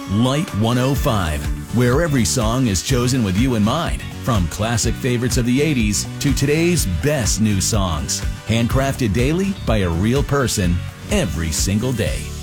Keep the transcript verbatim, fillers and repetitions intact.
Light one oh five, where every song is chosen with you in mind. From classic favorites of the eighties to today's best new songs. Handcrafted daily by a real person every single day.